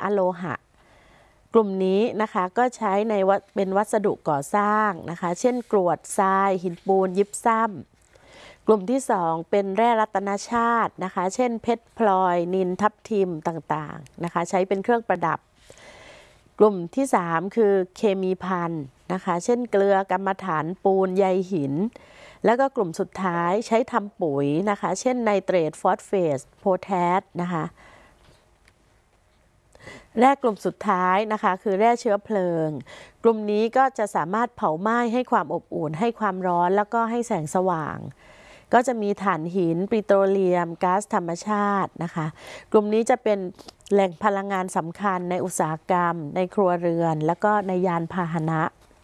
โลหะกลุ่มนี้นะคะก็ใช้ในเป็นวัสดุก่อสร้างนะคะเช่นกรวดทรายหินปูนยิปซัมกลุ่มที่2เป็นแร่รัตนชาตินะคะเช่นเพชรพลอยนิลทับทิมต่างๆนะคะใช้เป็นเครื่องประดับกลุ่มที่3คือเคมีภัณฑ์นะคะเช่นเกลือกรรมฐานปูนใยหินแล้วก็กลุ่มสุดท้ายใช้ทำปุ๋ยนะคะเช่นไนเตรตฟอสเฟตโพแทสนะคะแร่กลุ่มสุดท้ายนะคะคือแร่เชื้อเพลิงกลุ่มนี้ก็จะสามารถเผาไหม้ให้ความอบอุ่นให้ความร้อนแล้วก็ให้แสงสว่างก็จะมีถ่านหินปิโตรเลียมก๊าซธรรมชาตินะคะกลุ่มนี้จะเป็นแหล่งพลังงานสำคัญในอุตสาหกรรมในครัวเรือนแล้วก็ในยานพาหนะ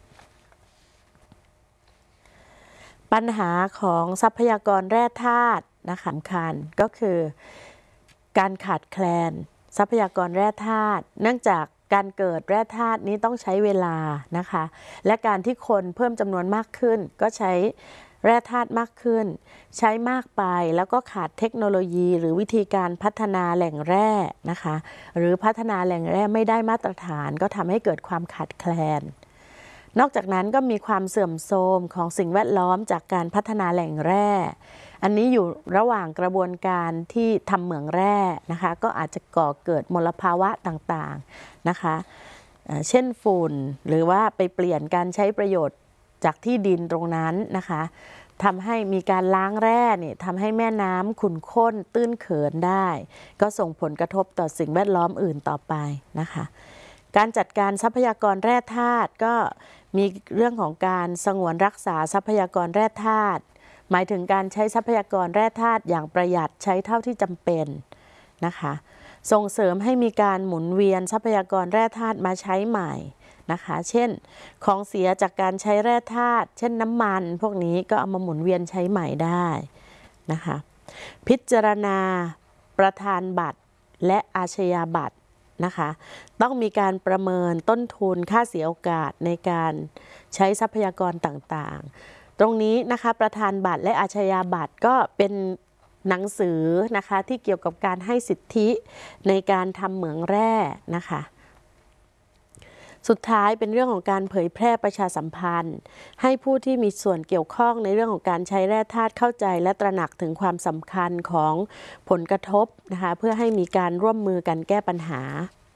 ปัญหาของทรัพยากรแร่ธาตุนะคะสำคัญก็คือการขาดแคลนทรัพยากรแร่ธาตุเนื่องจากการเกิดแร่ธาตุนี้ต้องใช้เวลานะคะและการที่คนเพิ่มจำนวนมากขึ้นก็ใช้แร่ธาตุมากขึ้นใช้มากไปแล้วก็ขาดเทคโนโลยีหรือวิธีการพัฒนาแหล่งแร่นะคะหรือพัฒนาแหล่งแร่ไม่ได้มาตรฐานก็ทำให้เกิดความขาดแคลนนอกจากนั้นก็มีความเสื่อมโทรมของสิ่งแวดล้อมจากการพัฒนาแหล่งแร่อันนี้อยู่ระหว่างกระบวนการที่ทำเหมืองแร่นะคะก็อาจจะก่อเกิดมลภาวะต่างๆนะคะเช่นฝุ่นหรือว่าไปเปลี่ยนการใช้ประโยชน์จากที่ดินตรงนั้นนะคะทำให้มีการล้างแร่เนี่ยทำให้แม่น้ำขุ่นข้นตื้นเขินได้ก็ส่งผลกระทบต่อสิ่งแวดล้อมอื่นต่อไปนะคะการจัดการทรัพยากรแร่ธาตุก็มีเรื่องของการสงวนรักษาทรัพยากรแร่ธาตุหมายถึงการใช้ทรัพยากรแร่ธาตุอย่างประหยัดใช้เท่าที่จำเป็นนะคะส่งเสริมให้มีการหมุนเวียนทรัพยากรแร่ธาตุมาใช้ใหม่นะคะเช่นของเสียจากการใช้แร่ธาตุเช่นน้ำมันพวกนี้ก็เอามาหมุนเวียนใช้ใหม่ได้นะคะพิจารณาประธานบัตรและอาชญาบัตรนะคะต้องมีการประเมินต้นทุนค่าเสียโอกาสในการใช้ทรัพยากรต่างๆตรงนี้นะคะประธานบัตรและอาชญาบัตรก็เป็นหนังสือนะคะที่เกี่ยวกับการให้สิทธิในการทำเหมืองแร่นะคะสุดท้ายเป็นเรื่องของการเผยแพร่ประชาสัมพันธ์ให้ผู้ที่มีส่วนเกี่ยวข้องในเรื่องของการใช้แร่ธาตุเข้าใจและตระหนักถึงความสำคัญของผลกระทบนะคะเพื่อให้มีการร่วมมือกันแก้ปัญหา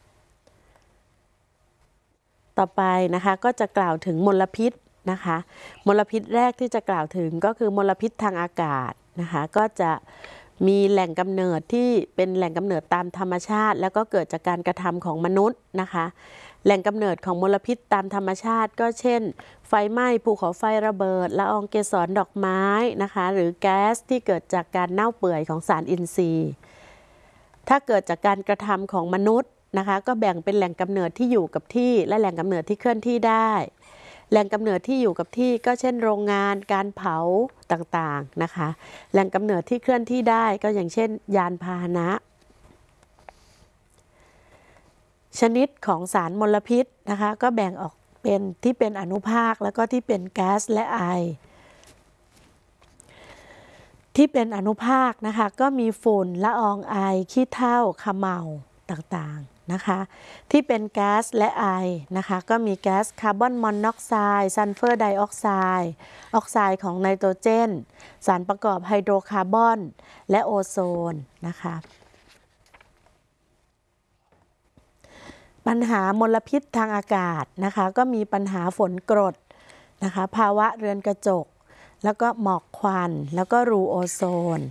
ต่อไปนะคะก็จะกล่าวถึงมลพิษนะคะมลพิษแรกที่จะกล่าวถึงก็คือมลพิษทางอากาศนะคะก็จะมีแหล่งกำเนิดที่เป็นแหล่งกำเนิดตามธรรมชาติแล้วก็เกิดจากการกระทำของมนุษย์นะคะแหล่งกำเนิดของมลพิษตามธรรมชาติก็เช่นไฟไหม้ภูเขาไฟระเบิดละอองเกสรดอกไม้นะคะหรือแก๊สที่เกิดจากการเน่าเปื่อยของสารอินทรีย์ถ้าเกิดจากการกระทำของมนุษย์นะคะก็แบ่งเป็นแหล่งกำเนิดที่อยู่กับที่และแหล่งกำเนิดที่เคลื่อนที่ได้แหล่งกำเนิดที่อยู่กับที่ก็เช่นโรงงานการเผาต่างๆนะคะแหล่งกำเนิดที่เคลื่อนที่ได้ก็อย่างเช่นยานพาหนะชนิดของสารมลพิษนะคะก็แบ่งออกเป็นที่เป็นอนุภาคแล้วก็ที่เป็นก๊าซและไอที่เป็นอนุภาคนะคะก็มีฝุ่นละอองไอขี้เถ้าเขม่าต่างๆนะคะที่เป็นแก๊สและไอนะคะก็มีแก๊สคาร์บอนมอนอกไซด์ซัลเฟอร์ไดออกไซด์ออกไซด์ของไนโตรเจนสารประกอบไฮโดรคาร์บอนและโอโซนนะคะปัญหามลพิษทางอากาศนะคะก็มีปัญหาฝนกรดนะคะภาวะเรือนกระจกแล้วก็หมอกควันแล้วก็รูโอโซน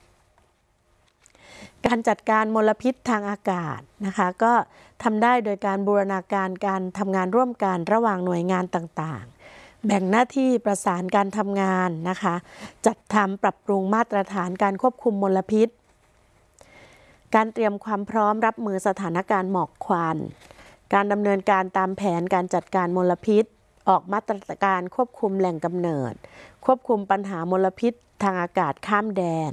การจัดการมลพิษทางอากาศนะคะก็ทำได้โดยการบูรณาการการทำงานร่วมกันระหว่างหน่วยงานต่างๆแบ่งหน้าที่ประสานการทำงานนะคะจัดทำปรับปรุงมาตรฐานการควบคุมมลพิษการเตรียมความพร้อมรับมือสถานการณ์หมอกควันการดำเนินการตามแผนการจัดการมลพิษออกมาตรการควบคุมแหล่งกำเนิดควบคุมปัญหามลพิษทางอากาศข้ามแดน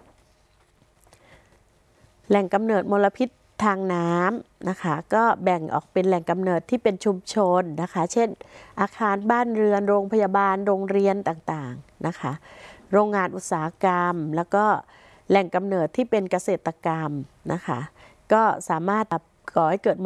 แหล่งกำเนิดมลพิษทางน้ำนะคะก็แบ่งออกเป็นแหล่งกำเนิดที่เป็นชุมชนนะคะเช่นอาคารบ้านเรือนโรงพยาบาลโรงเรียนต่างๆนะคะโรงงานอุตสาหกรรมแล้วก็แหล่งกำเนิดที่เป็นเกษตรกรรมนะคะก็สามารถก่อให้เกิด